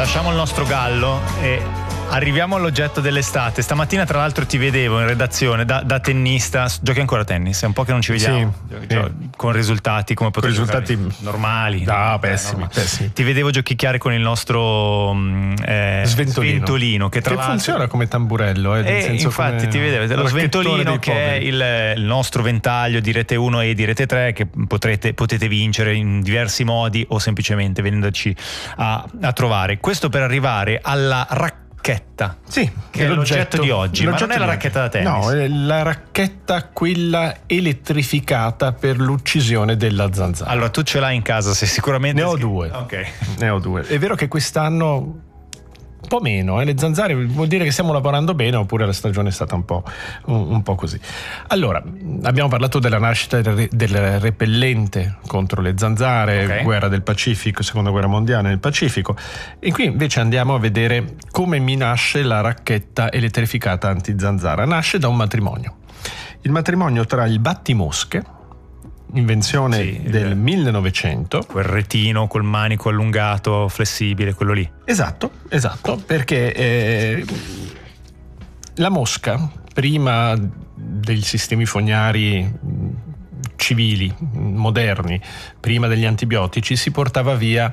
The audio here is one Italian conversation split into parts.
lasciamo il nostro gallo e arriviamo all'oggetto dell'estate. Stamattina tra l'altro ti vedevo in redazione da tennista. Giochi ancora a tennis? È un po' che non ci vediamo. Sì. Con risultati come potevi risultati normali. Pessimi. Ti vedevo giochicchiare con il nostro sventolino che tra l'altro funziona come tamburello, nel senso, infatti come ti vedevo lo sventolino che poveri. è il nostro ventaglio di Rete 1 e di Rete 3 che potete vincere in diversi modi o semplicemente venendoci a trovare. Questo per arrivare alla racchetta, sì, che è l'oggetto di oggi, ma non è la racchetta da tennis. No, è la racchetta quella elettrificata per l'uccisione della zanzara. Allora tu ce l'hai in casa, se sicuramente ne ho due. Ok. Ne ho due. È vero che quest'anno un po' meno, le zanzare vuol dire che stiamo lavorando bene, oppure la stagione è stata un po' così. Allora, abbiamo parlato della nascita del repellente contro le zanzare, okay. Guerra del Pacifico, seconda guerra mondiale nel Pacifico, e qui invece andiamo a vedere come mi nasce la racchetta elettrificata anti-zanzara. Nasce da un matrimonio, il matrimonio tra il battimosche, invenzione del 1900, quel retino col manico allungato flessibile, quello lì. Esatto, perché la mosca, prima dei sistemi fognari civili moderni, prima degli antibiotici, si portava via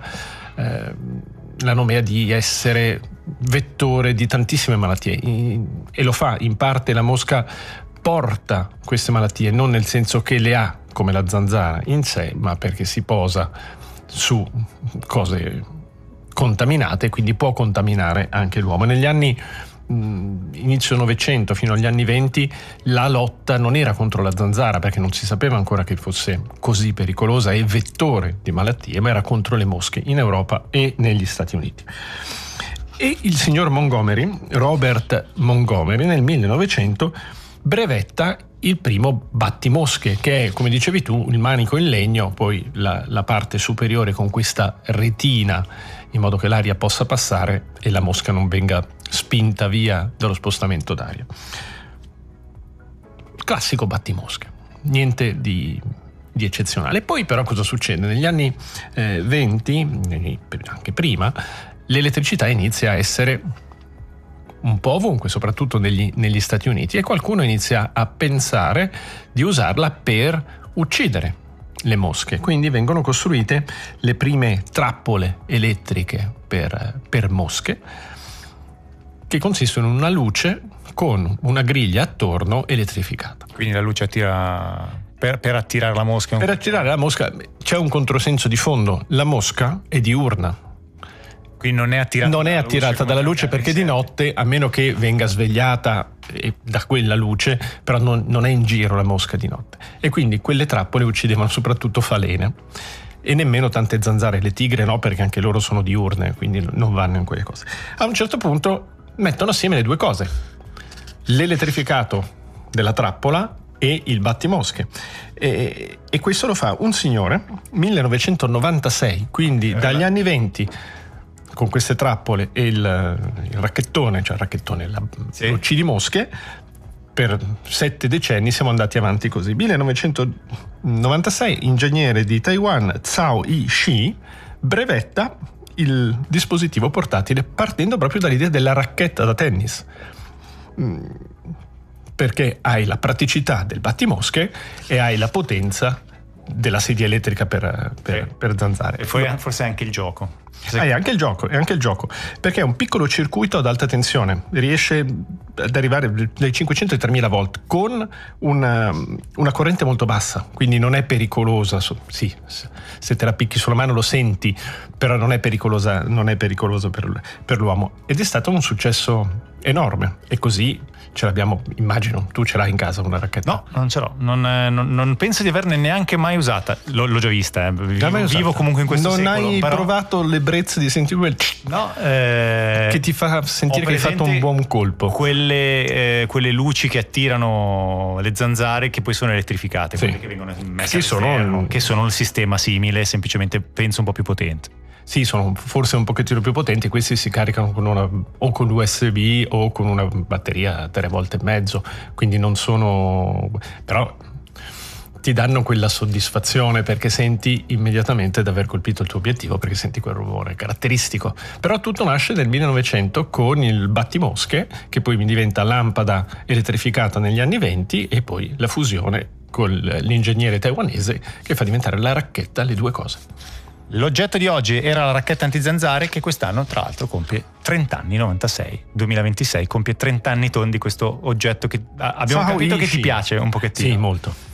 la nomea di essere vettore di tantissime malattie, e lo fa. In parte la mosca porta queste malattie, non nel senso che le ha come la zanzara in sé, ma perché si posa su cose contaminate e quindi può contaminare anche l'uomo. Negli anni inizio Novecento fino agli anni 20 la lotta non era contro la zanzara, perché non si sapeva ancora che fosse così pericolosa e vettore di malattie, ma era contro le mosche in Europa e negli Stati Uniti. E il signor Montgomery, Robert Montgomery, nel 1900 brevetta il primo battimosche, che è, come dicevi tu, il manico in legno, poi la parte superiore con questa retina in modo che l'aria possa passare e la mosca non venga spinta via dallo spostamento d'aria. Classico battimosche, niente di eccezionale. Poi però cosa succede? Negli anni 20, anche prima, l'elettricità inizia a essere un po' ovunque, soprattutto negli Stati Uniti, e qualcuno inizia a pensare di usarla per uccidere le mosche. Quindi vengono costruite le prime trappole elettriche per mosche, che consistono in una luce con una griglia attorno elettrificata. Quindi la luce attira per attirare la mosca? Per attirare la mosca c'è un controsenso di fondo: la mosca è diurna. Quindi non è attirata dalla luce perché di notte, a meno che venga svegliata da quella luce, però non è in giro la mosca di notte. E quindi quelle trappole uccidevano soprattutto falene, e nemmeno tante zanzare. Le tigre no, perché anche loro sono diurne, quindi non vanno in quelle cose. A un certo punto mettono assieme le due cose: l'elettrificato della trappola e il battimosche, e questo lo fa un signore 1996, quindi dagli anni 20, con queste trappole e il racchettone, uccidi mosche, per 7 decenni siamo andati avanti così. 1996, ingegnere di Taiwan Zhao Yi-Shi brevetta il dispositivo portatile partendo proprio dall'idea della racchetta da tennis, perché hai la praticità del battimosche e hai la potenza della sedia elettrica per zanzare. E poi forse anche il gioco. È anche il gioco, perché è un piccolo circuito ad alta tensione, riesce ad arrivare dai 500 ai 3000 volt con una corrente molto bassa, quindi non è pericolosa. Sì, se te la picchi sulla mano lo senti, però non è pericoloso per l'uomo, ed è stato un successo enorme. E così ce l'abbiamo, immagino, tu ce l'hai in casa una racchetta? No, non ce l'ho, non penso di averne neanche mai usata. L'ho già vista, vivo comunque in questo secolo. Non hai provato l'ebbrezza di sentire quel che ti fa sentire che hai fatto un buon colpo? Quelle luci che attirano le zanzare, che poi sono elettrificate, sì, quelle che vengono messe all'esterno, che sono il sistema simile, semplicemente penso un po' più potente. Sì, sono forse un pochettino più potenti. Questi si caricano o con l'USB o con una batteria 3 volte e mezzo, quindi non sono, però ti danno quella soddisfazione perché senti immediatamente di aver colpito il tuo obiettivo, perché senti quel rumore caratteristico. Però tutto nasce nel 1900 con il battimosche, che poi mi diventa lampada elettrificata negli anni 20, e poi la fusione con l'ingegnere taiwanese che fa diventare la racchetta, le due cose. L'oggetto di oggi era la racchetta antizanzare, che quest'anno tra l'altro compie 30 anni, 96, 2026 compie 30 anni tondi questo oggetto che abbiamo capito che ti piace un pochettino. Sì, molto.